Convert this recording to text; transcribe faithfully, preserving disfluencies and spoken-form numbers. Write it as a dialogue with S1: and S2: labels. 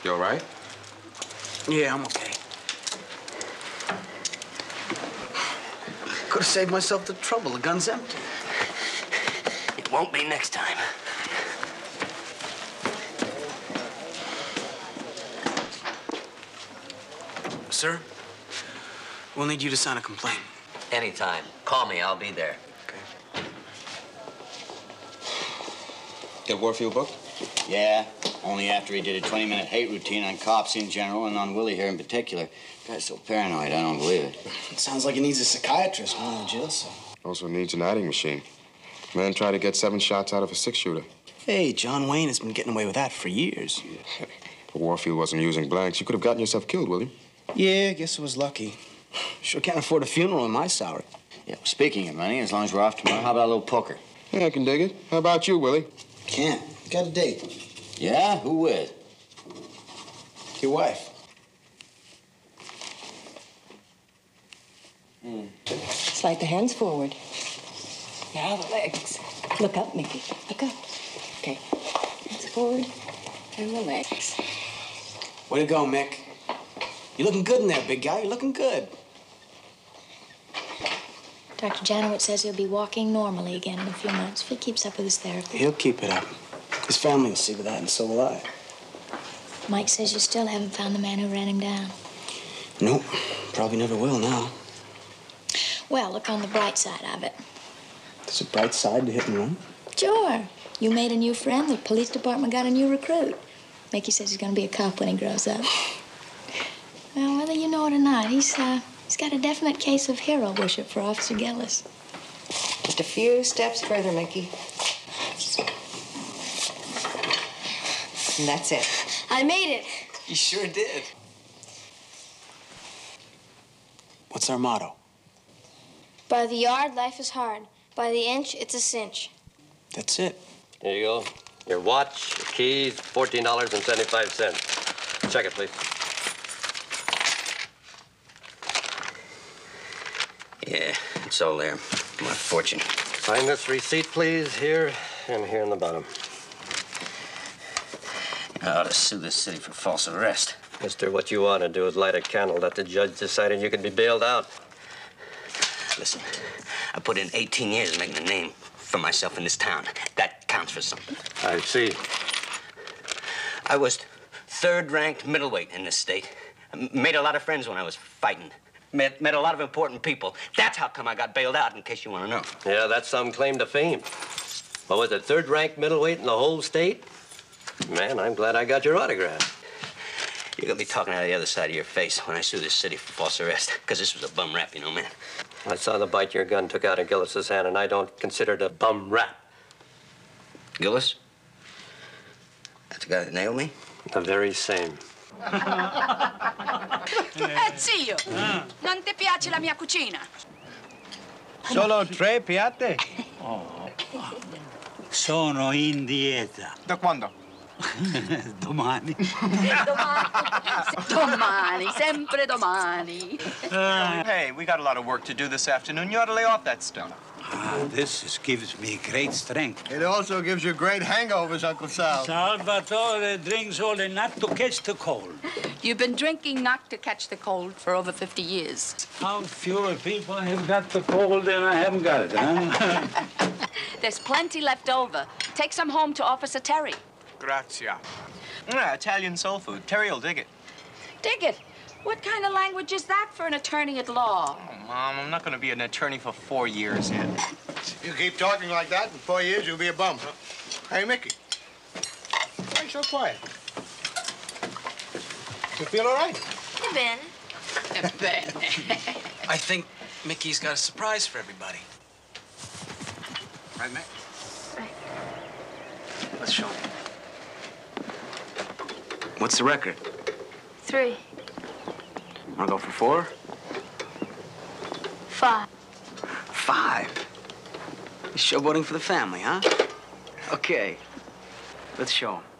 S1: You all right?
S2: Yeah, I'm okay. Could have saved myself the trouble. The gun's empty.
S3: It won't be next time.
S2: Sir, we'll need you to sign a complaint.
S3: Anytime. Call me. I'll be there.
S2: Okay.
S1: Get Warfield booked?
S4: Yeah, only after he did a twenty-minute hate routine on cops in general and on Willie here in particular. Guy's so paranoid, I don't believe it.
S2: It sounds like he needs a psychiatrist more than a jail cell.
S1: Also needs an adding machine. Man tried to get seven shots out of a six-shooter.
S2: Hey, John Wayne has been getting away with that for years.
S1: If Warfield wasn't using blanks, you could have gotten yourself killed, Willie.
S2: Yeah, I guess it was lucky. Sure can't afford a funeral in my salary.
S4: Yeah, speaking of money, as long as we're off tomorrow, how about a little poker?
S1: Yeah, I can dig it. How about you, Willie?
S2: Can't. Got a date.
S4: Yeah? Who with?
S2: Your wife.
S4: Hmm.
S5: Slide the hands forward. Now the legs. Look up, Mickey. Look up. Okay. Hands forward and the legs.
S2: Way to go, Mick. You're looking good in there, big guy. You're looking good.
S6: Doctor Janowitz says he'll be walking normally again in a few months if he keeps up with his therapy.
S2: He'll keep it up. His family will see to that, and so will I.
S6: Mike says you still haven't found the man who ran him down.
S2: Nope. Probably never will now.
S6: Well, look on the bright side of it.
S2: There's a bright side to hit and run.
S6: Sure. You made a new friend. The police department got a new recruit. Mickey says he's going to be a cop when he grows up. Well, whether you know it or not, he's, uh, he's got a definite case of hero worship for Officer Gillis.
S5: Just a few steps further, Mickey. And that's it.
S6: I made it.
S2: You sure did. What's our motto?
S7: By the yard, life is hard. By the inch, it's a cinch.
S2: That's it.
S8: Here you go. Your watch, your keys, fourteen dollars and seventy-five cents. Check it, please.
S3: Yeah, it's all there. My fortune.
S8: Sign this receipt, please, here and here in the bottom.
S3: I ought to sue this city for false arrest.
S8: Mister, what you ought to do is light a candle that the judge decided you could be bailed out.
S3: Listen, I put in eighteen years making a name for myself in this town. That counts for something.
S8: I see.
S3: I was third-ranked middleweight in this state. I made a lot of friends when I was fighting. Met, met a lot of important people. That's how come I got bailed out, in case you want to know.
S8: Yeah, that's some claim to fame. What was it, third-ranked middleweight in the whole state? Man, I'm glad I got your autograph.
S3: You're gonna be talking out of the other side of your face when I sue this city for false arrest, because this was a bum rap, you know, man.
S8: I saw the bite your gun took out of Gillis's hand, and I don't consider it a bum rap.
S3: Gillis? That's the guy that nailed me?
S8: The very same.
S9: Eh, zio, non ti piace la mia cucina?
S10: Solo tre piatte?
S11: Oh, sono in dieta.
S10: Da quando?
S11: Domani.
S9: Domani. Domani, sempre domani.
S10: Uh, hey, we got a lot of work to do this afternoon. You ought to lay off that stuff.
S11: Ah, this is, gives me great strength.
S10: It also gives you great hangovers, Uncle Sal.
S11: Salvatore drinks only not to catch the cold.
S9: You've been drinking not to catch the cold for over fifty years.
S11: How fewer people have got the cold than I haven't got it, huh?
S9: There's plenty left over. Take some home to Officer Terry.
S10: Grazie. Yeah, Italian soul food. Terry will dig it.
S9: Dig it. What kind of language is that for an attorney at law?
S10: Oh, Mom, I'm not going to be an attorney for four years yet. If you keep talking like that, in four years, you'll be a bum. Hey, Mickey. Why are you so quiet? You feel all right?
S7: Hey, Ben.
S9: Ben.
S2: I think Mickey's got a surprise for everybody. Right, Mick?
S7: Right.
S2: Let's show him. What's the record?
S7: Three.
S2: Wanna go for four?
S7: Five.
S2: Five? You're showboating for the family, huh? Okay. Let's show him.